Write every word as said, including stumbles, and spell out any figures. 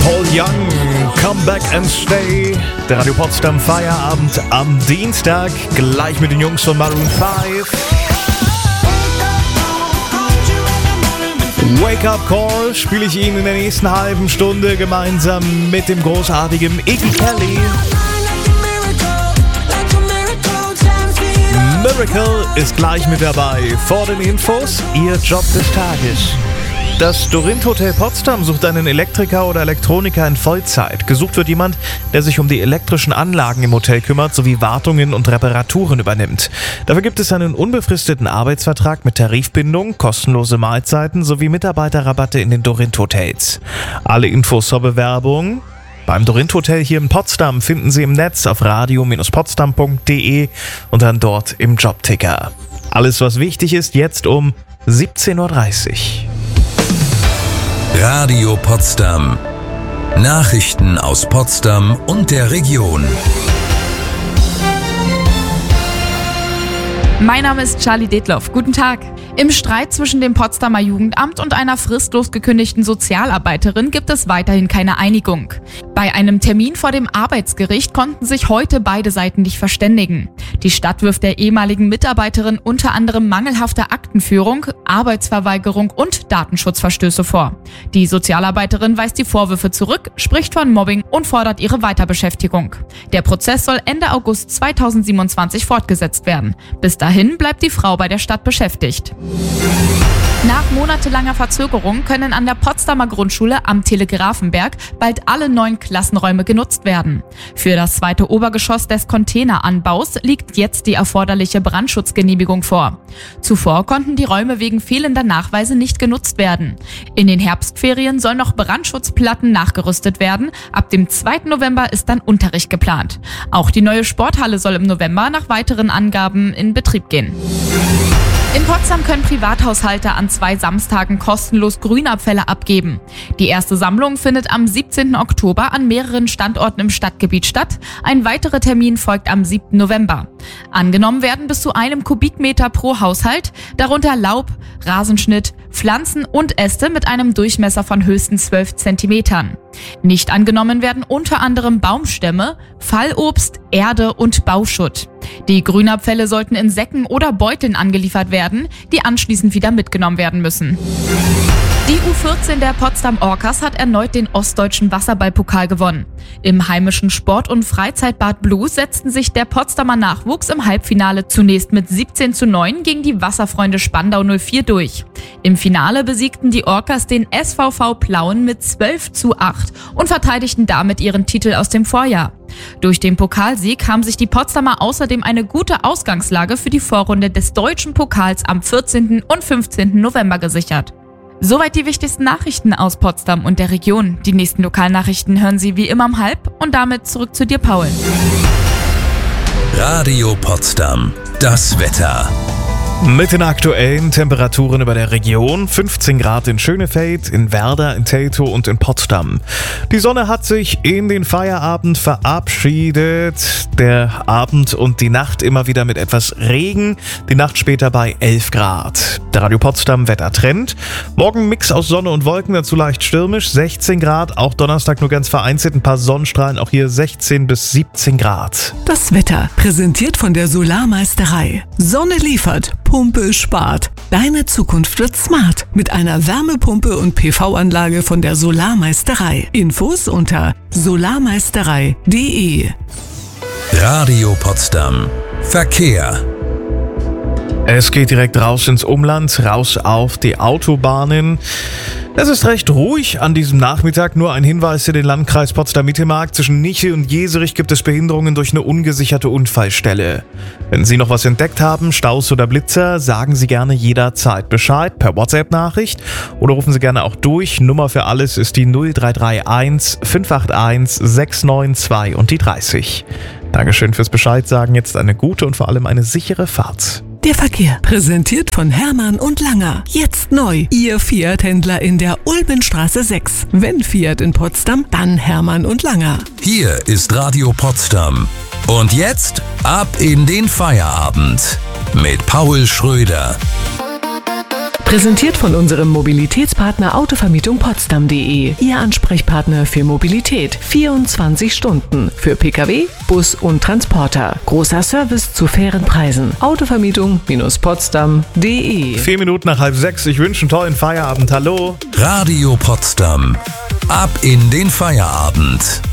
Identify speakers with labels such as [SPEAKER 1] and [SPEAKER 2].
[SPEAKER 1] Paul Young, Come Back and Stay. Der Radio Potsdam Feierabend am Dienstag, gleich mit den Jungs von Maroon fünf. Wake Up Call spiele ich Ihnen in der nächsten halben Stunde gemeinsam mit dem großartigen Iggy Kelly. Miracle ist gleich mit dabei. Vor den Infos, Ihr Job des Tages. Das Dorint Hotel Potsdam sucht einen Elektriker oder Elektroniker in Vollzeit. Gesucht wird jemand, der sich um die elektrischen Anlagen im Hotel kümmert, sowie Wartungen und Reparaturen übernimmt. Dafür gibt es einen unbefristeten Arbeitsvertrag mit Tarifbindung, kostenlose Mahlzeiten sowie Mitarbeiterrabatte in den Dorint Hotels. Alle Infos zur Bewerbung beim Dorint Hotel hier in Potsdam finden Sie im Netz auf radio Bindestrich potsdam punkt de und dann dort im Jobticker. Alles, was wichtig ist, jetzt um siebzehn Uhr dreißig.
[SPEAKER 2] Radio Potsdam. Nachrichten aus Potsdam und der Region.
[SPEAKER 3] Mein Name ist Charlie Detloff. Guten Tag. Im Streit zwischen dem Potsdamer Jugendamt und einer fristlos gekündigten Sozialarbeiterin gibt es weiterhin keine Einigung. Bei einem Termin vor dem Arbeitsgericht konnten sich heute beide Seiten nicht verständigen. Die Stadt wirft der ehemaligen Mitarbeiterin unter anderem mangelhafte Aktenführung, Arbeitsverweigerung und Datenschutzverstöße vor. Die Sozialarbeiterin weist die Vorwürfe zurück, spricht von Mobbing und fordert ihre Weiterbeschäftigung. Der Prozess soll Ende August zweitausendsiebenundzwanzig fortgesetzt werden. Bis dahin bleibt die Frau bei der Stadt beschäftigt. Nach monatelanger Verzögerung können an der Potsdamer Grundschule am Telegrafenberg bald alle neun Klassenräume genutzt werden. Für das zweite Obergeschoss des Containeranbaus liegt jetzt die erforderliche Brandschutzgenehmigung vor. Zuvor konnten die Räume wegen fehlender Nachweise nicht genutzt werden. In den Herbstferien sollen noch Brandschutzplatten nachgerüstet werden. Ab dem zweiten November ist dann Unterricht geplant. Auch die neue Sporthalle soll im November nach weiteren Angaben in Betrieb gehen. In Potsdam können Privathaushalte an zwei Samstagen kostenlos Grünabfälle abgeben. Die erste Sammlung findet am siebzehnten Oktober an mehreren Standorten im Stadtgebiet statt. Ein weiterer Termin folgt am siebten November. Angenommen werden bis zu einem Kubikmeter pro Haushalt, darunter Laub, Rasenschnitt, Pflanzen und Äste mit einem Durchmesser von höchstens zwölf Zentimetern. Nicht angenommen werden unter anderem Baumstämme, Fallobst, Erde und Bauschutt. Die Grünabfälle sollten in Säcken oder Beuteln angeliefert werden, die anschließend wieder mitgenommen werden müssen. Die U vierzehn der Potsdam Orcas hat erneut den ostdeutschen Wasserballpokal gewonnen. Im heimischen Sport- und Freizeitbad Blues setzten sich der Potsdamer Nachwuchs im Halbfinale zunächst mit siebzehn zu neun gegen die Wasserfreunde Spandau null vier durch. Im Finale besiegten die Orcas den S V V Plauen mit zwölf zu acht und verteidigten damit ihren Titel aus dem Vorjahr. Durch den Pokalsieg haben sich die Potsdamer außerdem eine gute Ausgangslage für die Vorrunde des Deutschen Pokals am vierzehnten und fünfzehnten November gesichert. Soweit die wichtigsten Nachrichten aus Potsdam und der Region. Die nächsten Lokalnachrichten hören Sie wie immer um halb und damit zurück zu dir, Paul.
[SPEAKER 2] Radio Potsdam. Das Wetter.
[SPEAKER 1] Mit den aktuellen Temperaturen über der Region, fünfzehn Grad in Schönefeld, in Werder, in Teltow und in Potsdam. Die Sonne hat sich in den Feierabend verabschiedet. Der Abend und die Nacht immer wieder mit etwas Regen. Die Nacht später bei elf Grad. Der Radio Potsdam Wettertrend. Morgen Mix aus Sonne und Wolken, dazu leicht stürmisch, sechzehn Grad. Auch Donnerstag nur ganz vereinzelt ein paar Sonnenstrahlen, auch hier sechzehn bis siebzehn Grad.
[SPEAKER 4] Das Wetter, präsentiert von der Solarmeisterei. Sonne liefert, Pumpe spart. Deine Zukunft wird smart mit einer Wärmepumpe und P V-Anlage von der Solarmeisterei. Infos unter solarmeisterei punkt de.
[SPEAKER 2] Radio Potsdam. Verkehr.
[SPEAKER 1] Es geht direkt raus ins Umland, raus auf die Autobahnen. Es ist recht ruhig an diesem Nachmittag. Nur ein Hinweis für den Landkreis Potsdam-Mittelmark. Zwischen Niche und Jeserich gibt es Behinderungen durch eine ungesicherte Unfallstelle. Wenn Sie noch was entdeckt haben, Staus oder Blitzer, sagen Sie gerne jederzeit Bescheid per WhatsApp-Nachricht oder rufen Sie gerne auch durch. Nummer für alles ist die null drei drei eins fünf acht eins sechs neun zwei und die dreißig. Dankeschön fürs Bescheid sagen. Jetzt eine gute und vor allem eine sichere Fahrt.
[SPEAKER 4] Der Verkehr, präsentiert von Hermann und Langer. Jetzt neu, Ihr Fiat-Händler in der Ulbenstraße sechs. Wenn Fiat in Potsdam, dann Hermann und Langer.
[SPEAKER 2] Hier ist Radio Potsdam. Und jetzt ab in den Feierabend mit Paul Schröder.
[SPEAKER 4] Präsentiert von unserem Mobilitätspartner Autovermietung Potsdam punkt de. Ihr Ansprechpartner für Mobilität. vierundzwanzig Stunden. Für Pkw, Bus und Transporter. Großer Service zu fairen Preisen. Autovermietung Potsdam punkt de.
[SPEAKER 1] Vier Minuten nach halb sechs. Ich wünsche einen tollen Feierabend. Hallo.
[SPEAKER 2] Radio Potsdam. Ab in den Feierabend.